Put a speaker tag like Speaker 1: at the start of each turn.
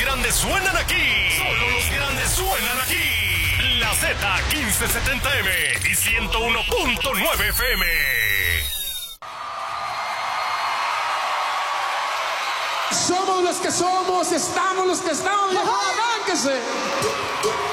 Speaker 1: grandes suenan aquí. Solo los grandes suenan aquí. La Z1570M y 101.9 FM.
Speaker 2: Somos los que somos, estamos los que estamos. ¡Arránquese!